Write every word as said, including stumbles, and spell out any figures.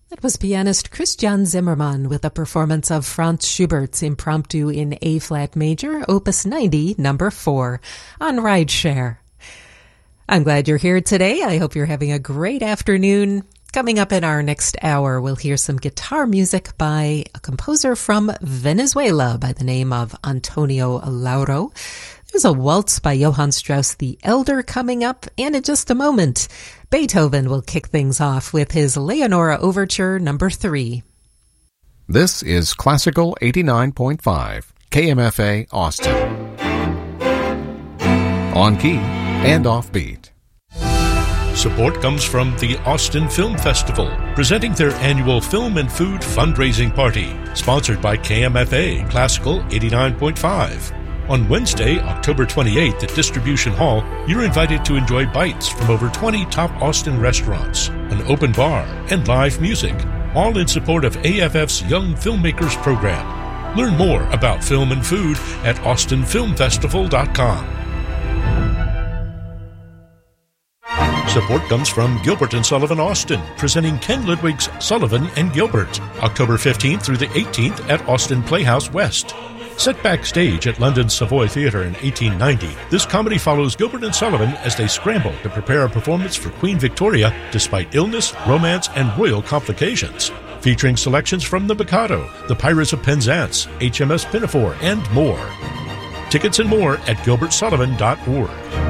That was pianist Christian Zimmermann with a performance of Franz Schubert's Impromptu in A-flat major, Opus ninety, number four, on Rideshare. I'm glad you're here today. I hope you're having a great afternoon. Coming up in our next hour, we'll hear some guitar music by a composer from Venezuela by the name of Antonio Lauro. There's a waltz by Johann Strauss the Elder coming up, and in just a moment, Beethoven will kick things off with his Leonora Overture number three. This is Classical eighty-nine point five, K M F A Austin. On key and offbeat. Support comes from the Austin Film Festival, presenting their annual Film and Food fundraising party, sponsored by K M F A Classical eighty-nine point five. On Wednesday, October twenty-eighth at Distribution Hall, you're invited to enjoy bites from over twenty top Austin restaurants, an open bar, and live music, all in support of A F F's Young Filmmakers Program. Learn more about film and food at austin film festival dot com. Support comes from Gilbert and Sullivan Austin, presenting Ken Ludwig's Sullivan and Gilbert, October fifteenth through the eighteenth at Austin Playhouse West. Set backstage at London's Savoy Theatre in eighteen ninety, this comedy follows Gilbert and Sullivan as they scramble to prepare a performance for Queen Victoria despite illness, romance, and royal complications. Featuring selections from The Mikado, The Pirates of Penzance, H M S Pinafore, and more. Tickets and more at gilbert sullivan dot org.